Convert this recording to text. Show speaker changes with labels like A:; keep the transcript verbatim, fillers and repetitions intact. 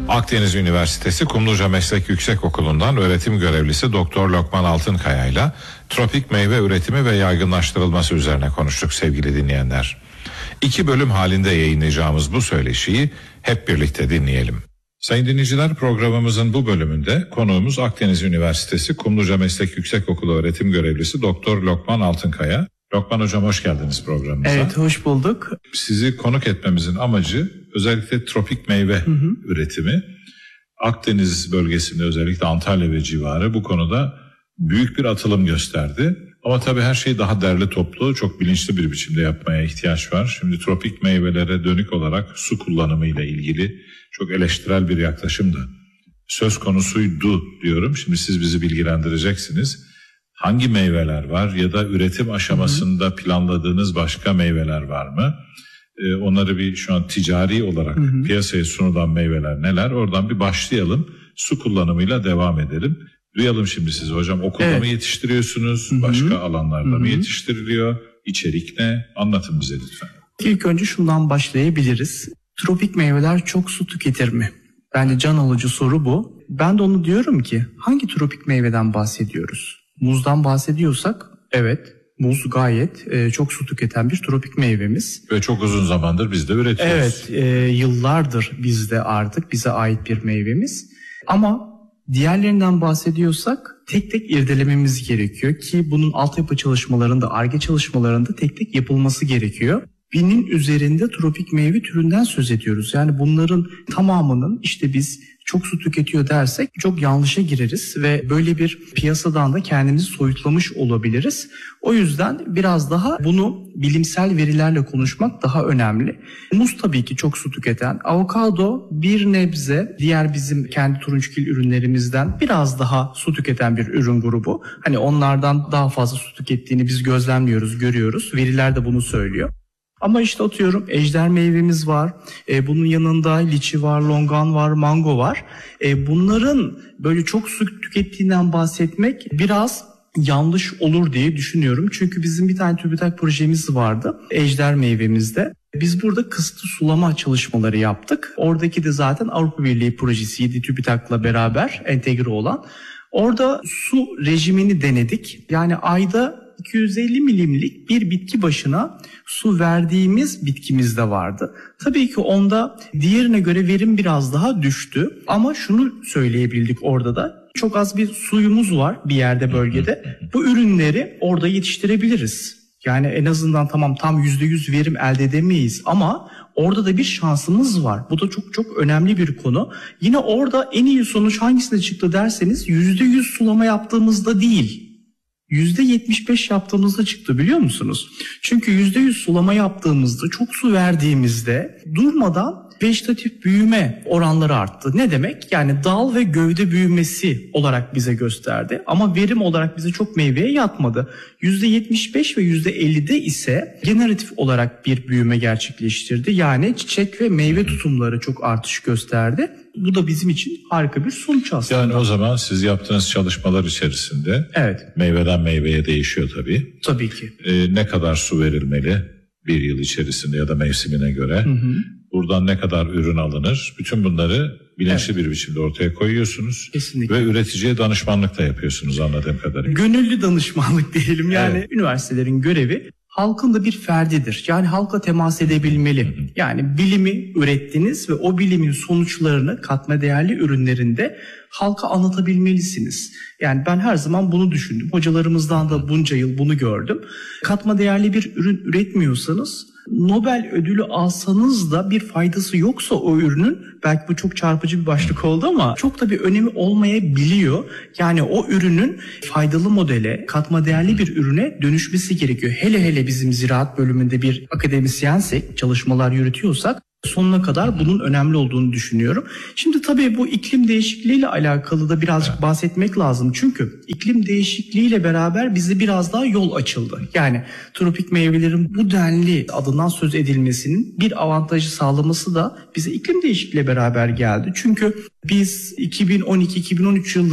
A: Akdeniz Üniversitesi Kumluca Meslek Yüksekokulu'ndan öğretim görevlisi Doktor Lokman Altınkaya ile tropik meyve üretimi ve yaygınlaştırılması üzerine konuştuk sevgili dinleyenler. İki bölüm halinde yayınlayacağımız bu söyleşiyi hep birlikte dinleyelim. Sayın dinleyiciler, programımızın bu bölümünde konuğumuz Akdeniz Üniversitesi Kumluca Meslek Yüksekokulu öğretim görevlisi Doktor Lokman Altınkaya. Lokman Hocam, hoş geldiniz programımıza.
B: Evet, hoş bulduk.
A: Sizi konuk etmemizin amacı özellikle tropik meyve hı hı. üretimi. Akdeniz bölgesinde, özellikle Antalya ve civarı bu konuda büyük bir atılım gösterdi. Ama tabii her şeyi daha derli toplu, çok bilinçli bir biçimde yapmaya ihtiyaç var. Şimdi tropik meyvelere dönük olarak su kullanımı ile ilgili çok eleştirel bir yaklaşım da söz konusuydu diyorum. Şimdi siz bizi bilgilendireceksiniz. Hangi meyveler var ya da üretim aşamasında hı hı. planladığınız başka meyveler var mı? Ee, onları bir şu an ticari olarak hı hı. piyasaya sunulan meyveler neler? Oradan bir başlayalım. Su kullanımıyla devam edelim. Duyalım şimdi sizi hocam. Okulda evet. mı yetiştiriyorsunuz? Hı hı. Başka alanlarda hı hı. mı yetiştiriliyor? İçerik ne? Anlatın bize lütfen.
B: İlk önce şundan başlayabiliriz. Tropik meyveler çok su tüketir mi? Bence can alıcı soru bu. Ben de onu diyorum ki hangi tropik meyveden bahsediyoruz? Muzdan bahsediyorsak evet, muz gayet e, çok su tüketen bir tropik meyvemiz.
A: Ve çok uzun zamandır biz de üretiyoruz.
B: Evet, e, yıllardır bizde artık bize ait bir meyvemiz. Ama diğerlerinden bahsediyorsak tek tek irdelememiz gerekiyor ki bunun altyapı çalışmalarında, Ar-Ge çalışmalarında tek tek yapılması gerekiyor. Binin üzerinde tropik meyve türünden söz ediyoruz. Yani bunların tamamının işte biz çok su tüketiyor dersek çok yanlışa gireriz ve böyle bir piyasadan da kendimizi soyutlamış olabiliriz. O yüzden biraz daha bunu bilimsel verilerle konuşmak daha önemli. Muz tabii ki çok su tüketen, avokado bir nebze diğer bizim kendi turunçgil ürünlerimizden biraz daha su tüketen bir ürün grubu. Hani onlardan daha fazla su tükettiğini biz gözlemliyoruz, görüyoruz. Veriler de bunu söylüyor. Ama işte atıyorum ejder meyvemiz var, e, bunun yanında liçi var, longan var, mango var. E, bunların böyle çok su tükettiğinden bahsetmek biraz yanlış olur diye düşünüyorum. Çünkü bizim bir tane TÜBİTAK projemiz vardı ejder meyvemizde. Biz burada kısıtlı sulama çalışmaları yaptık. Oradaki de zaten Avrupa Birliği projesiydi TÜBİTAK'la beraber entegre olan. Orada su rejimini denedik. Yani ayda iki yüz elli milimlik bir bitki başına su verdiğimiz bitkimiz de vardı. Tabii ki onda diğerine göre verim biraz daha düştü. Ama şunu söyleyebildik orada da. Çok az bir suyumuz var bir yerde, bölgede. Bu ürünleri orada yetiştirebiliriz. Yani en azından tamam tam yüzde yüz verim elde edemeyiz ama orada da bir şansımız var. Bu da çok çok önemli bir konu. Yine orada en iyi sonuç hangisine çıktı derseniz yüzde yüz sulama yaptığımızda değil, yüzde yetmiş beş yaptığımızda çıktı, biliyor musunuz? Çünkü yüzde yüz sulama yaptığımızda, çok su verdiğimizde durmadan vejetatif büyüme oranları arttı. Ne demek? Yani dal ve gövde büyümesi olarak bize gösterdi. Ama verim olarak bize çok meyveye yatmadı. yüzde yetmiş beş ve yüzde ellide ise generatif olarak bir büyüme gerçekleştirdi. Yani çiçek ve meyve tutumları çok artış gösterdi. Bu da bizim için harika bir sonuç aslında.
A: Yani o zaman siz yaptığınız çalışmalar içerisinde
B: evet.
A: meyveden meyveye değişiyor tabii.
B: Tabii ki.
A: Ee, ne kadar su verilmeli bir yıl içerisinde ya da mevsimine göre? Hı hı. Buradan ne kadar ürün alınır? Bütün bunları bilinçli evet. bir biçimde ortaya koyuyorsunuz.
B: Kesinlikle.
A: Ve üreticiye danışmanlık da yapıyorsunuz anladığım kadarıyla.
B: Gönüllü danışmanlık diyelim. Yani evet. üniversitelerin görevi halkın da bir ferdidir. Yani halka temas edebilmeli. Hı hı. Yani bilimi ürettiniz ve o bilimin sonuçlarını katma değerli ürünlerinde halka anlatabilmelisiniz. Yani ben her zaman bunu düşündüm. Hocalarımızdan da bunca yıl bunu gördüm. Katma değerli bir ürün üretmiyorsanız, Nobel ödülü alsanız da bir faydası yoksa o ürünün, belki bu çok çarpıcı bir başlık oldu ama çok da bir önemi olmayabiliyor. Yani o ürünün faydalı modele, katma değerli bir ürüne dönüşmesi gerekiyor. Hele hele bizim ziraat bölümünde bir akademisyensek, çalışmalar yürütüyorsak sonuna kadar bunun önemli olduğunu düşünüyorum. Şimdi tabii bu iklim değişikliğiyle alakalı da birazcık evet. bahsetmek lazım. Çünkü iklim değişikliğiyle beraber bize biraz daha yol açıldı. Yani tropik meyvelerin bu denli adından söz edilmesinin bir avantajı sağlaması da bize iklim değişikliğiyle beraber geldi. Çünkü biz iki bin on iki iki bin on üç yılında